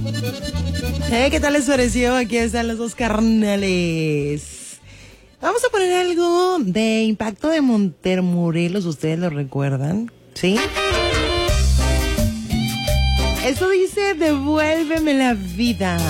¿Qué tal les pareció? Aquí están los dos carnales. Vamos a poner algo de Impacto de Montermorelos. ¿Ustedes lo recuerdan? ¿Sí? Esto dice Devuélveme la vida.